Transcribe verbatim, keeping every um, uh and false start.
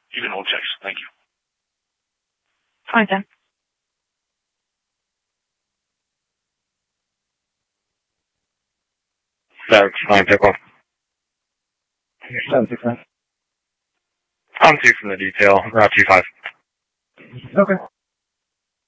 You can hold checks. Thank you. Fine, then. That's fine, Pickle. seven six nine. I'm two from the detail. Route two five. Okay.